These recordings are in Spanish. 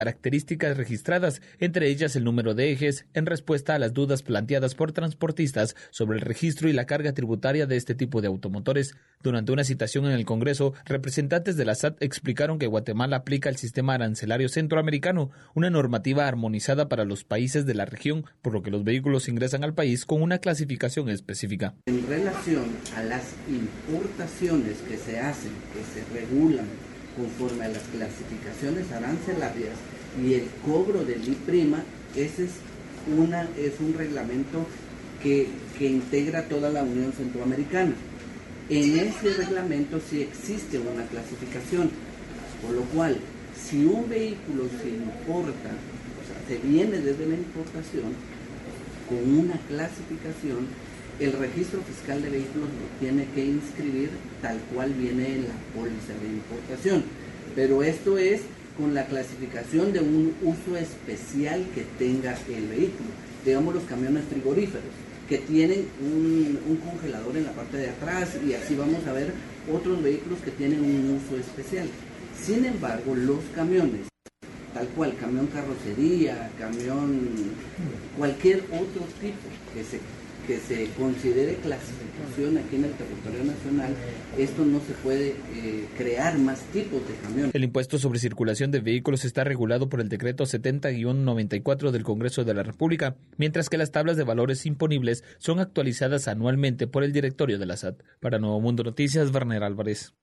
características registradas, entre ellas el número de ejes, en respuesta a las dudas planteadas por transportistas sobre el registro y la carga tributaria de este tipo de automotores. Durante una citación en el Congreso, representantes de la SAT explicaron que Guatemala aplica el sistema arancelario centroamericano, una normativa armonizada para los países de la región, por lo que los vehículos ingresan al país con una clasificación específica. En relación a las importaciones que se hacen, que se regulan conforme a las clasificaciones arancelarias y el cobro del IPRIMA, ese es un reglamento que integra toda la Unión Centroamericana. En ese reglamento sí existe una clasificación, por lo cual si un vehículo se importa, o sea, se viene desde la importación con una clasificación, el registro fiscal de vehículos lo tiene que inscribir tal cual viene en la póliza de importación. Pero esto es con la clasificación de un uso especial que tenga el vehículo. Digamos los camiones frigoríferos, que tienen un congelador en la parte de atrás, y así vamos a ver otros vehículos que tienen un uso especial. Sin embargo, los camiones, tal cual, camión carrocería, camión, cualquier otro tipo que se considere clasificación aquí en el territorio nacional, esto no se puede crear más tipos de camiones. El impuesto sobre circulación de vehículos está regulado por el decreto 70-94 del Congreso de la República, mientras que las tablas de valores imponibles son actualizadas anualmente por el directorio de la SAT. Para Nuevo Mundo Noticias, Werner Álvarez.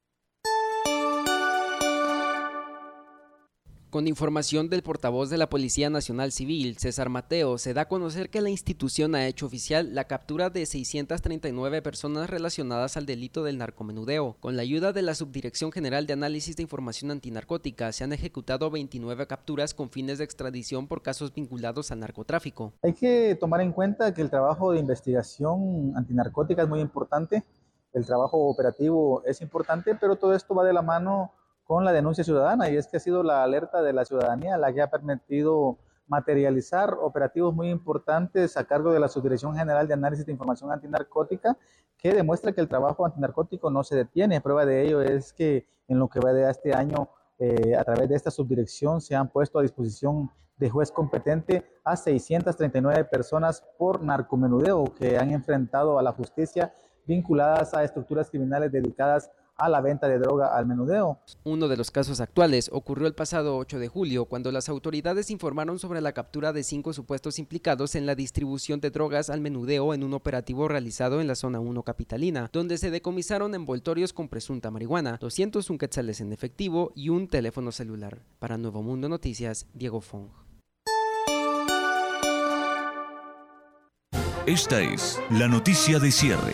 Con información del portavoz de la Policía Nacional Civil, César Mateo, se da a conocer que la institución ha hecho oficial la captura de 639 personas relacionadas al delito del narcomenudeo. Con la ayuda de la Subdirección General de Análisis de Información Antinarcótica, se han ejecutado 29 capturas con fines de extradición por casos vinculados al narcotráfico. Hay que tomar en cuenta que el trabajo de investigación antinarcótica es muy importante, el trabajo operativo es importante, pero todo esto va de la mano con la denuncia ciudadana, y es que ha sido la alerta de la ciudadanía la que ha permitido materializar operativos muy importantes a cargo de la Subdirección General de Análisis de Información Antinarcótica, que demuestra que el trabajo antinarcótico no se detiene. Prueba de ello es que en lo que va de este año, a través de esta subdirección, se han puesto a disposición de juez competente a 639 personas por narcomenudeo que han enfrentado a la justicia vinculadas a estructuras criminales dedicadas a la venta de droga al menudeo. Uno de los casos actuales ocurrió el pasado 8 de julio, cuando las autoridades informaron sobre la captura de 5 supuestos implicados en la distribución de drogas al menudeo en un operativo realizado en la zona 1 capitalina, donde se decomisaron envoltorios con presunta marihuana, 201 quetzales en efectivo y un teléfono celular. Para Nuevo Mundo Noticias, Diego Fong. Esta es la noticia de cierre.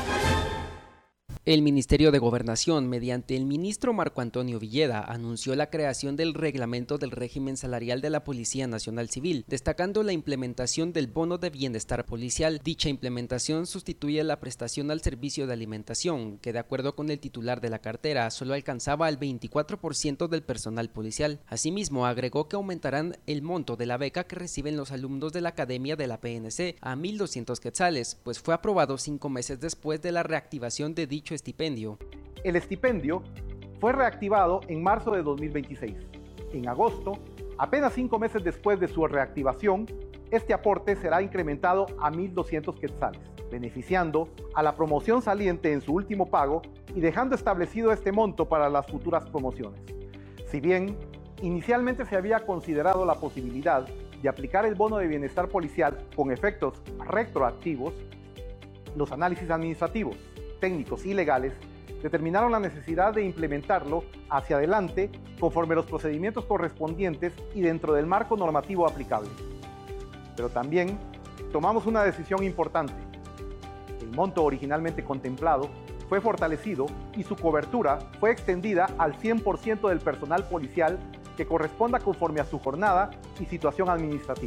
El Ministerio de Gobernación, mediante el ministro Marco Antonio Villeda, anunció la creación del reglamento del régimen salarial de la Policía Nacional Civil, destacando la implementación del bono de bienestar policial. Dicha implementación sustituye la prestación al servicio de alimentación, que de acuerdo con el titular de la cartera, solo alcanzaba al 24% del personal policial. Asimismo, agregó que aumentarán el monto de la beca que reciben los alumnos de la Academia de la PNC a 1.200 quetzales, pues fue aprobado 5 meses después de la reactivación de dicho estipendio. El estipendio fue reactivado en marzo de 2026. En agosto, apenas 5 meses después de su reactivación, este aporte será incrementado a 1.200 quetzales, beneficiando a la promoción saliente en su último pago y dejando establecido este monto para las futuras promociones. Si bien inicialmente se había considerado la posibilidad de aplicar el bono de bienestar policial con efectos retroactivos, los análisis administrativos, técnicos y legales determinaron la necesidad de implementarlo hacia adelante conforme los procedimientos correspondientes y dentro del marco normativo aplicable. Pero también tomamos una decisión importante. El monto originalmente contemplado fue fortalecido y su cobertura fue extendida al 100% del personal policial que corresponda conforme a su jornada y situación administrativa.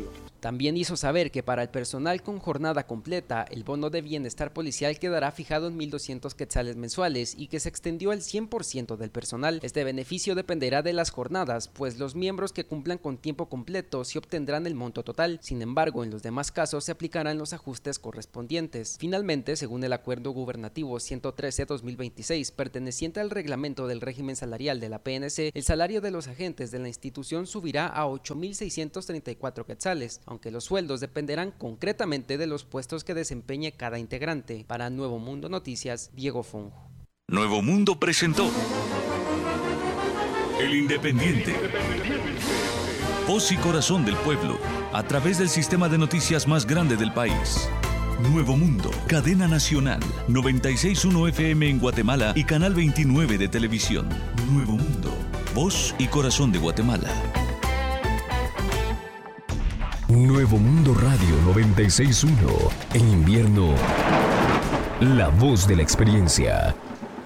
También hizo saber que para el personal con jornada completa, el bono de bienestar policial quedará fijado en 1.200 quetzales mensuales y que se extendió al 100% del personal. Este beneficio dependerá de las jornadas, pues los miembros que cumplan con tiempo completo sí obtendrán el monto total. Sin embargo, en los demás casos se aplicarán los ajustes correspondientes. Finalmente, según el Acuerdo Gubernativo 113-2026, perteneciente al reglamento del régimen salarial de la PNC, el salario de los agentes de la institución subirá a 8.634 quetzales, aunque los sueldos dependerán concretamente de los puestos que desempeñe cada integrante. Para Nuevo Mundo Noticias, Diego Fonjo. Nuevo Mundo presentó El Independiente. Voz y corazón del pueblo, a través del sistema de noticias más grande del país. Nuevo Mundo, cadena nacional, 96.1 FM en Guatemala y canal 29 de televisión. Nuevo Mundo, voz y corazón de Guatemala. Nuevo Mundo Radio 96.1. En invierno, la voz de la experiencia.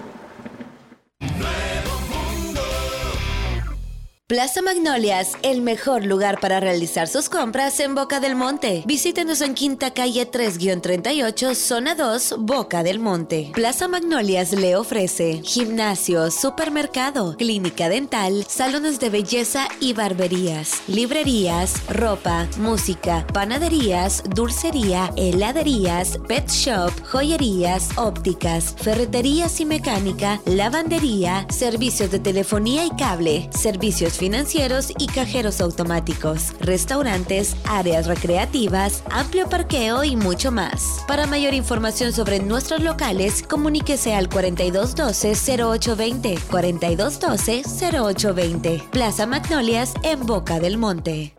Plaza Magnolias, el mejor lugar para realizar sus compras en Boca del Monte. Visítenos en Quinta Calle 3-38, Zona 2, Boca del Monte. Plaza Magnolias le ofrece gimnasio, supermercado, clínica dental, salones de belleza y barberías, librerías, ropa, música, panaderías, dulcería, heladerías, pet shop, joyerías, ópticas, ferreterías y mecánica, lavandería, servicios de telefonía y cable, servicios financieros y cajeros automáticos, restaurantes, áreas recreativas, amplio parqueo y mucho más. Para mayor información sobre nuestros locales, comuníquese al 4212-0820, 4212-0820. Plaza Magnolias en Boca del Monte.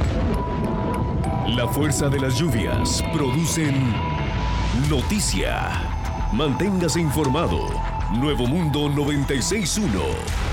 La fuerza de las lluvias producen noticia. Manténgase informado. Nuevo Mundo 96.1.